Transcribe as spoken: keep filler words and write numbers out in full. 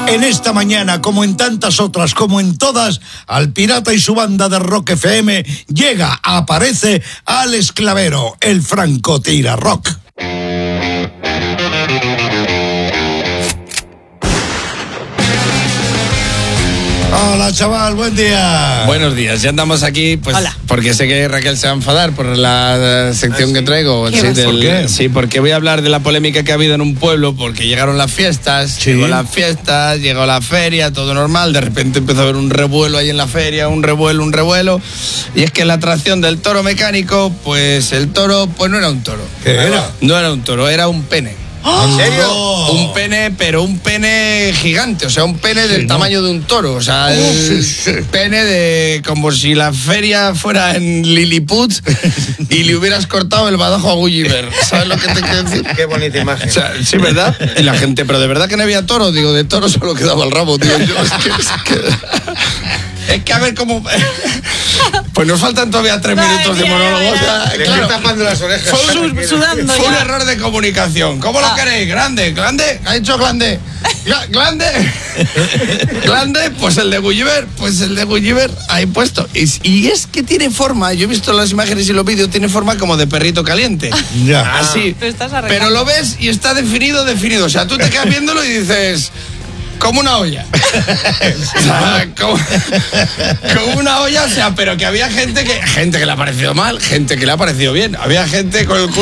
En esta mañana, como en tantas otras, como en todas, Al Pirata y su banda de Rock F M llega, aparece Alex Clavero, el francotira rock. Hola, chaval, buen día. Buenos días, ya andamos aquí, pues, Hola. porque sé que Raquel se va a enfadar por la sección ¿Ah, sí? que traigo. ¿Qué Sí, vas? del- ¿Por qué? sí, porque voy a hablar de la polémica que ha habido en un pueblo, porque llegaron las fiestas, Sí. llegó las fiestas, llegó la feria, todo normal, de repente empezó a haber un revuelo ahí en la feria, un revuelo, un revuelo, y es que la atracción del toro mecánico, pues el toro, pues no era un toro. ¿Qué era? No era un toro, era un pene. ¿En serio? Un pene, pero un pene gigante, o sea, un pene del ¿no? tamaño de un toro, o sea, el sí, sí. pene de como si la feria fuera en Lilliput y le hubieras cortado el badajo a Gulliver, ¿sabes lo que te quiero decir? Qué bonita imagen. O sea, sí, ¿verdad? Y la gente, pero de verdad que no había toro, digo, de toro solo quedaba el rabo, digo yo, es que, es que, es que a ver cómo... Pues nos faltan todavía tres Ay, minutos de ya, monólogo, o ya, sea, Le claro. estoy tapando las orejas. Fue un- Su- sudando Fue un ya. error de comunicación. ¿Cómo lo Ah. queréis? ¿Grande? ¿Grande? ¿Ha dicho grande? Gla- ¿Grande? ¿Grande? Pues el de Gulliver, pues el de Gulliver ahí puesto. Y, y es que tiene forma, yo he visto las imágenes y los vídeos, tiene forma como de perrito caliente. Ya. Así. Te estás arreglando. Pero lo ves y está definido, definido. O sea, tú te quedas viéndolo y dices... Como una olla. O sea, como, como una olla, o sea, pero que había gente que gente que le ha parecido mal, gente que le ha parecido bien. Había gente con el culo